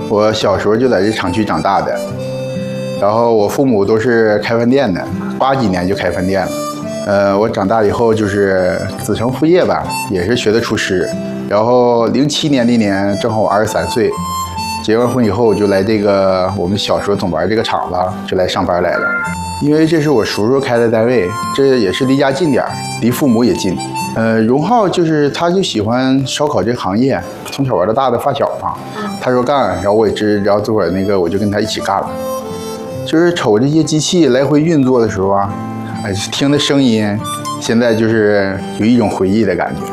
我小时候就在这厂区长大的，然后我父母都是开饭店的，80几年就开饭店了。我长大以后就是子承父业吧，也是学的厨师。然后07年那年正好我23岁，结完婚以后我就来这个我们小时候总玩这个厂子，就来上班来了。因为这是我叔叔开的单位，这也是离家近点儿，离父母也近。荣浩就是他就喜欢烧烤这个行业，从小玩到大的发小嘛。他说干，然后我也知，然后这会儿那个我就跟他一起干了。就是瞅这些机器来回运作的时候啊，听的声音，现在就是有一种回忆的感觉。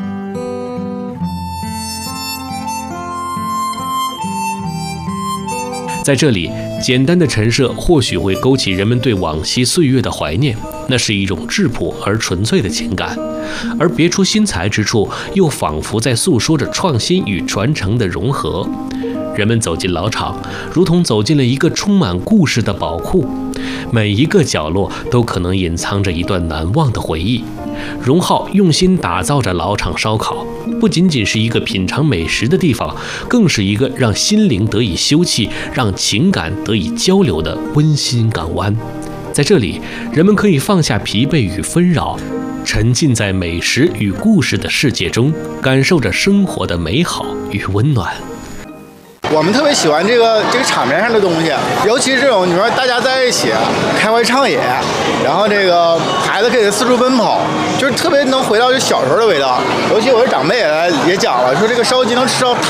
在这里，简单的陈设或许会勾起人们对往昔岁月的怀念，那是一种质朴而纯粹的情感；而别出心裁之处，又仿佛在诉说着创新与传承的融合。人们走进老厂，如同走进了一个充满故事的宝库，每一个角落都可能隐藏着一段难忘的回忆。荣浩用心打造着老厂烧烤，不仅仅是一个品尝美食的地方，更是一个让心灵得以休憩、让情感得以交流的温馨港湾。在这里，人们可以放下疲惫与纷扰，沉浸在美食与故事的世界中，感受着生活的美好与温暖。 我们特别喜欢这个场面上的东西，尤其是这种你说大家在一起开怀畅饮，然后这个孩子可以四处奔跑，就是特别能回到就小时候的味道。尤其我的长辈也讲了，说这个烧鸡能吃到